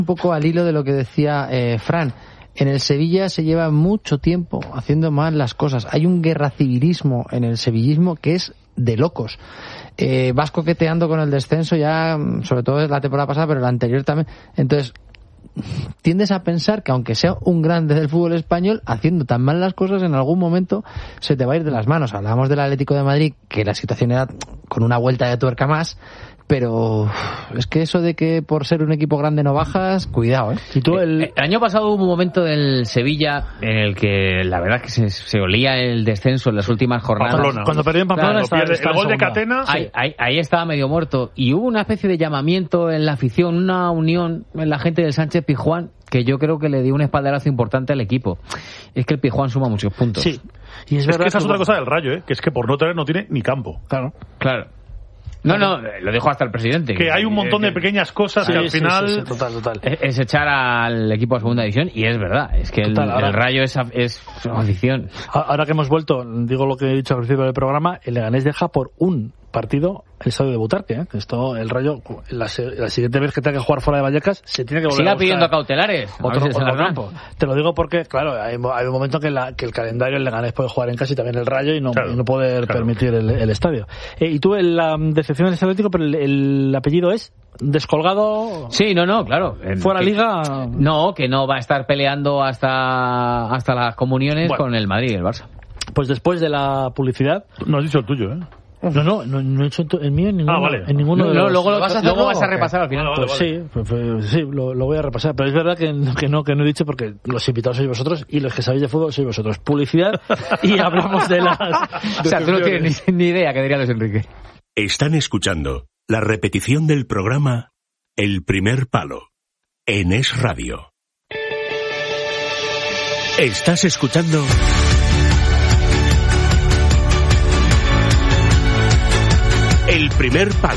Un poco al hilo de lo que decía Fran, en el Sevilla se lleva mucho tiempo haciendo mal las cosas. Hay un guerracivilismo en el sevillismo que es de locos. Vas coqueteando con el descenso ya, sobre todo la temporada pasada, pero la anterior también. Entonces, tiendes a pensar que aunque sea un grande del fútbol español, haciendo tan mal las cosas, en algún momento se te va a ir de las manos. Hablábamos del Atlético de Madrid, que la situación era con una vuelta de tuerca más, pero es que eso de que por ser un equipo grande no bajas, cuidado, ¿eh? Si tú el año pasado hubo un momento del Sevilla en el que la verdad es que se olía el descenso en las últimas jornadas. Pamplona. Cuando perdió en Pamplona, el gol de Catena, ahí estaba medio muerto, y hubo una especie de llamamiento en la afición, una unión en la gente del Sánchez Pizjuán, que yo creo que le dio un espaldarazo importante al equipo. Es que el Pizjuán suma muchos puntos. Sí, y es verdad que esa es otra cosa del Rayo, que es que por no tener no tiene ni campo. Claro. No, lo dijo hasta el presidente. Que hay un montón de pequeñas cosas que al final... Sí, total. Es echar al equipo a segunda división, y es verdad, es que el Rayo es afición. Ahora que hemos vuelto, digo lo que he dicho al principio del programa, el Leganés deja por un partido el estadio de Butarque, Esto, el Rayo, la siguiente vez que tenga que jugar fuera de Vallecas, se tiene que volver Siga a buscar pidiendo cautelares. Otro campo. Te lo digo porque, claro, hay un momento que el calendario, el Leganés puede jugar en casa y también el Rayo, y no puede permitir el estadio. Y tuve la decepción del Atlético, pero el apellido es descolgado. Sí, claro. Fuera liga. No, que no va a estar peleando hasta las comuniones con el Madrid y el Barça. Pues después de la publicidad. No has dicho el tuyo, No he hecho el mío en ninguno. Vale. En ninguno de los... Luego vas a repasar al final. Vale. Sí, lo voy a repasar. Pero es verdad que no he dicho, porque los invitados sois vosotros y los que sabéis de fútbol sois vosotros. Publicidad y hablamos de las... O sea, tú no tienes ni idea, que diría Luis Enrique. Están escuchando la repetición del programa El Primer Palo en Es Radio. Estás escuchando... El Primer Palo.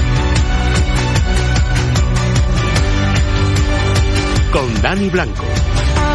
Con Dani Blanco.